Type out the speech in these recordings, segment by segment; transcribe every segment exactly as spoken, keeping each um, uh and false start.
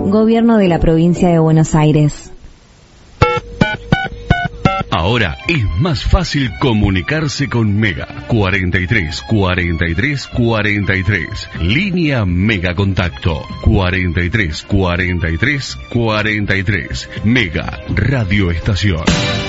Gobierno de la Provincia de Buenos Aires. Ahora es más fácil comunicarse con Mega. cuarenta y tres, cuarenta y tres, cuarenta y tres. Línea Mega Contacto. cuarenta y tres, cuarenta y tres, cuarenta y tres. Mega Radio Estación.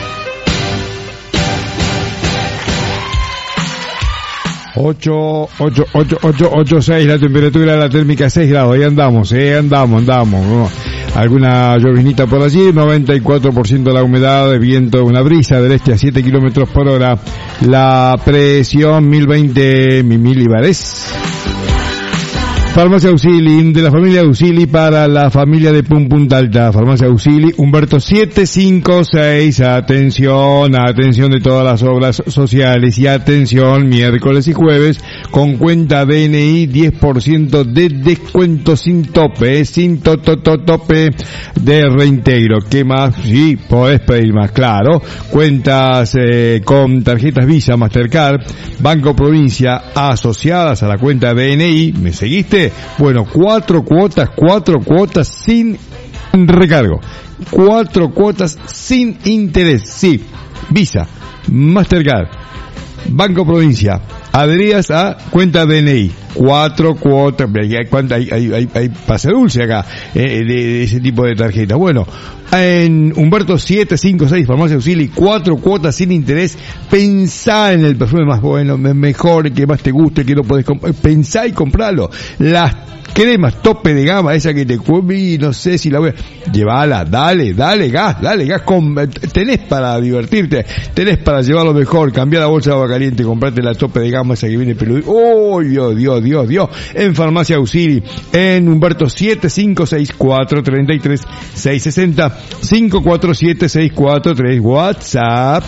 ocho, ocho, ocho, ocho, ocho, seis, la temperatura de la térmica seis grados, ahí andamos, eh, andamos, andamos, ¿no? Alguna llovinita por allí, noventa y cuatro por ciento la humedad, de viento, una brisa del este a siete kilómetros por hora, la presión mil veinte milíbares. Farmacia Auxili, de la familia Auxili para la familia de Pum Punta Alta. Farmacia Auxili, Humberto siete cinco seis. Atención, atención de todas las obras sociales y atención, miércoles y jueves, con cuenta D N I, diez por ciento de descuento sin tope, sin to, to, to, tope de reintegro. ¿Qué más? Sí, podés pedir más, claro. Cuentas eh, con tarjetas Visa, Mastercard, Banco Provincia asociadas a la cuenta D N I. ¿Me seguiste? Bueno, cuatro cuotas, cuatro cuotas sin recargo, cuatro cuotas sin interés, sí, Visa, Mastercard, Banco Provincia, adherías a cuenta D N I, cuatro cuotas, hay, hay, hay, hay, hay pase dulce acá, eh, de, de ese tipo de tarjeta. Bueno, en Humberto siete cinco seis, Farmacia Auxili, cuatro cuotas sin interés. Pensá en el perfume más bueno, mejor, que más te guste, que no podés comprar. Pensá y compralo. Las cremas tope de gama, esa que te comí, no sé si la voy a... Llévala, dale, dale gas, dale gas. Con... Tenés para divertirte, tenés para llevarlo mejor. Cambiar la bolsa de agua caliente, comprate la tope de gama, esa que viene peludita. ¡Oh, Dios, Dios, Dios, Dios! En Farmacia Auxili, en Humberto siete cinco seis cuatro tres tres seis seis cero cinco cuatro siete seis cuatro tres, WhatsApp.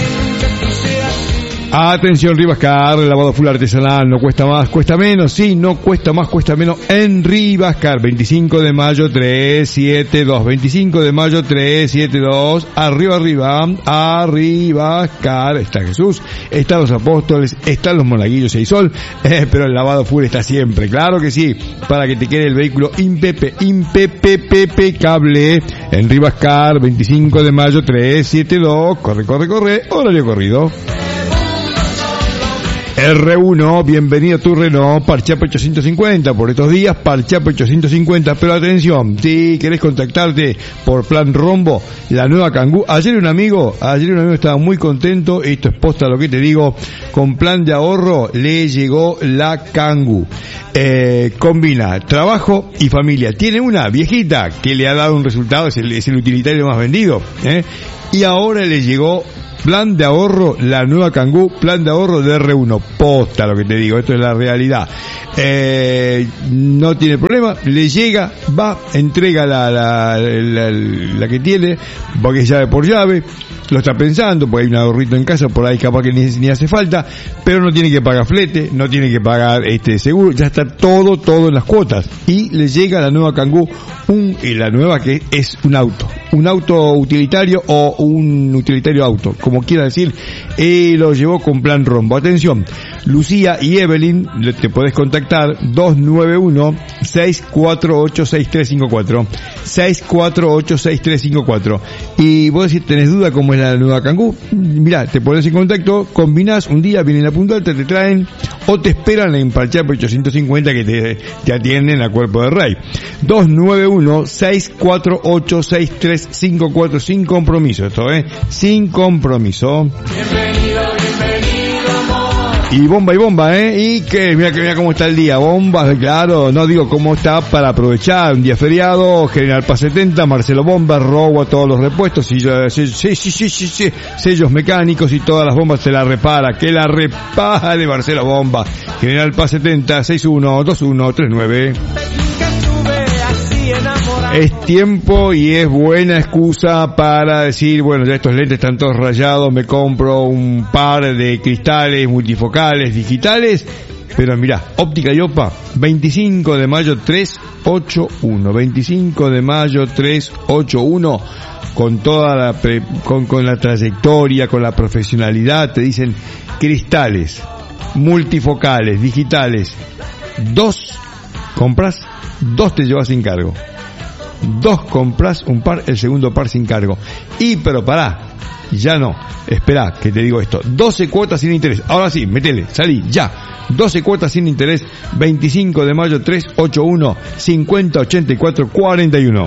Atención, Rivascar, el lavado full artesanal, no cuesta más, cuesta menos, sí, no cuesta más, cuesta menos en Rivascar, veinticinco de mayo trescientos setenta y dos, veinticinco de mayo trescientos setenta y dos, arriba, arriba, Rivascar, está Jesús, están los apóstoles, están los monaguillos y hay sol, eh, pero el lavado full está siempre, claro que sí, para que te quede el vehículo impepe, impepepepecable, en Rivascar, veinticinco de mayo trescientos setenta y dos, corre, corre, corre, horario corrido. R uno, bienvenido a tu Renault, Parchape ochocientos cincuenta, por estos días, Parchape ochocientos cincuenta, pero atención, si querés contactarte por plan Rombo, la nueva Kangoo, ayer un amigo, ayer un amigo estaba muy contento, esto es posta lo que te digo, con plan de ahorro le llegó la Kangoo, eh, combina trabajo y familia, tiene una viejita que le ha dado un resultado, es el, es el utilitario más vendido, eh, y ahora le llegó plan de ahorro, la nueva Kangoo, plan de ahorro de R uno. Posta lo que te digo, esto es la realidad. Eh, no tiene problema, le llega, va, entrega la, la, la, la que tiene, porque es llave por llave, lo está pensando, porque hay un ahorrito en casa, por ahí capaz que ni, ni hace falta, pero no tiene que pagar flete, no tiene que pagar este seguro, ya está todo, todo en las cuotas. Y le llega la nueva Kangoo, un, y la nueva que es un auto, un auto utilitario o un utilitario auto, como quiera decir, y lo llevó con plan Rombo. Atención, Lucía y Evelyn, te podés contactar dos nueve uno seis cuatro ocho seis tres cinco cuatro, seis cuatro ocho seis tres cinco cuatro. Y vos si tenés duda cómo es la nueva Kangoo, mirá, te pones en contacto, combinás, un día vienen a Punta Alta, te traen, o te esperan en Parchape ochocientos cincuenta que te, te atienden a Cuerpo de Rey. dos nueve uno seis cuatro ocho seis tres cinco cuatro, sin compromiso esto, eh, sin compromiso. Bienvenido, bienvenido, amor. Y bomba y bomba, ¿eh? Y que, mira que mira cómo está el día, bomba, claro, no digo cómo está para aprovechar, un día feriado, General Paz setenta, Marcelo Bomba, robo a todos los repuestos, sí, sí, sí, sí, sí, sí, sí, sellos mecánicos y todas las bombas se las repara, que la repare Marcelo Bomba, General Paz setenta, seis uno dos uno tres nueve. Es tiempo y es buena excusa para decir, bueno, ya estos lentes están todos rayados, me compro un par de cristales multifocales digitales, pero mirá, Óptica y Opa, veinticinco de mayo trescientos ochenta y uno, veinticinco de mayo trescientos ochenta y uno, con toda la, pre, con, con la trayectoria, con la profesionalidad, te dicen cristales multifocales digitales, dos compras, dos te llevas sin cargo. dos compras un par, el segundo par sin cargo. Y pero pará, ya no, esperá que te digo esto, doce cuotas sin interés, ahora sí, metele, salí, ya, doce cuotas sin interés, veinticinco de mayo, trescientos ochenta y uno, cincuenta, ochenta y cuatro, cuarenta y uno.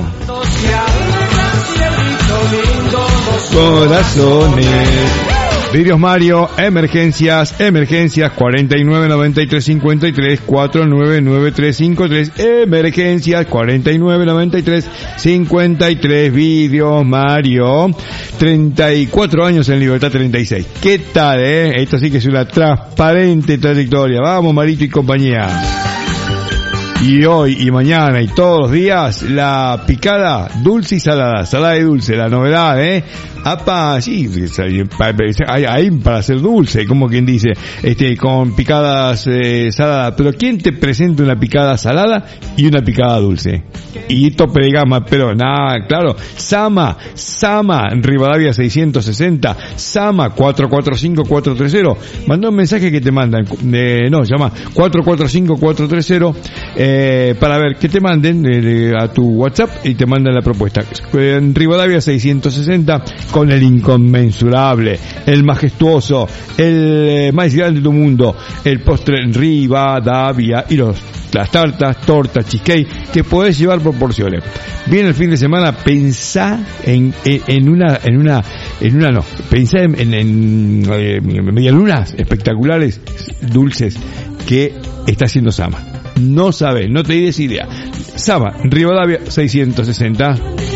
Corazones. Vidrios Mario, emergencias, emergencias, cuarenta y nueve, noventa y tres, cincuenta y tres, cuatro nueve nueve tres cinco tres, emergencias, cuarenta y nueve, noventa y tres, cincuenta y tres, Vidrios Mario, treinta y cuatro años en Libertad treinta y seis. ¿Qué tal, eh? Esto sí que es una transparente trayectoria. Vamos, Marito y compañía. Y hoy y mañana y todos los días, la picada dulce y salada, salada y dulce, la novedad, ¿eh? Apa, sí, hay, hay para hacer dulce, como quien dice, este, con picadas eh, saladas. Pero ¿quién te presenta una picada salada y una picada dulce? Y tope de gama, pero nada, claro, Sama, Sama, Rivadavia seiscientos sesenta, Sama cuatro cuatro cinco cuatro tres cero. Manda un mensaje que te mandan, eh, no, llama cuatro cuatro cinco cuatro tres cero, eh, para ver que te manden eh, a tu WhatsApp y te mandan la propuesta. En Rivadavia seiscientos sesenta, con el inconmensurable, el majestuoso, el eh, más grande de tu mundo, el postre Rivadavia y los las tartas, tortas, cheesecake que podés llevar por porciones. Viene el fin de semana, pensá en, en, en una, en una, en una no, pensá en, en, en eh, medialunas espectaculares, dulces, que está haciendo Sama. No sabes, no te des idea. Sama, Rivadavia seiscientos sesenta.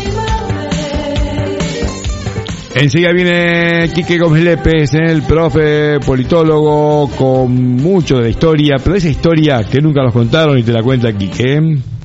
Enseguida viene Quique Gómez Lépez, el profe politólogo, con mucho de la historia, pero esa historia que nunca nos contaron y te la cuenta Quique.